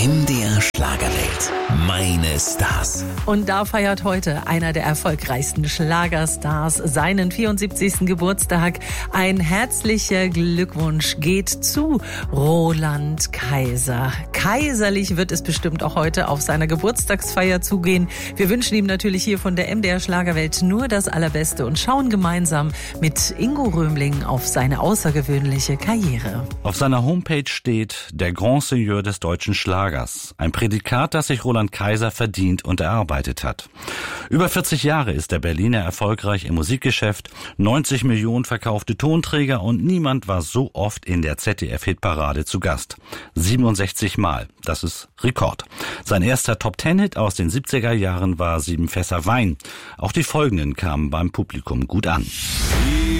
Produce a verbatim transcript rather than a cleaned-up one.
M D R Schlagerwelt. Meine Stars. Und da feiert heute einer der erfolgreichsten Schlagerstars seinen vierundsiebzigsten Geburtstag. Ein herzlicher Glückwunsch geht zu Roland Kaiser. Kaiserlich wird es bestimmt auch heute auf seiner Geburtstagsfeier zugehen. Wir wünschen ihm natürlich hier von der M D R Schlagerwelt nur das Allerbeste und schauen gemeinsam mit Ingo Römling auf seine außergewöhnliche Karriere. Auf seiner Homepage steht der Grand Seigneur des deutschen Schlagers. Ein Prädikat, das sich Roland Kaiser verdient und erarbeitet hat. Über vierzig Jahre ist der Berliner erfolgreich im Musikgeschäft, neunzig Millionen verkaufte Tonträger und niemand war so oft in der Z D F-Hitparade zu Gast. siebenundsechzig Mal, das ist Rekord. Sein erster Top-Ten-Hit aus den siebziger Jahren war Sieben Fässer Wein. Auch die folgenden kamen beim Publikum gut an.